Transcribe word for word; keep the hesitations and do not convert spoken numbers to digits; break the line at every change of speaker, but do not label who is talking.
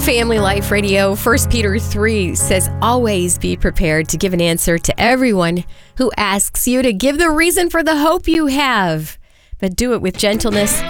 Family Life Radio. First Peter three says, always be prepared to give an answer to everyone who asks you to give the reason for the hope you have. But do it with gentleness